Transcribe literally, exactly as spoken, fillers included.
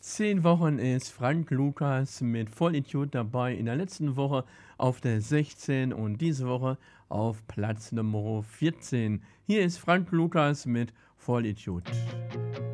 zehn Wochen ist Frank Lukas mit Vollidiot dabei. In der letzten Woche auf der sechzehn und diese Woche auf Platz Nummer vierzehn. Hier ist Frank Lukas mit Vollidiot.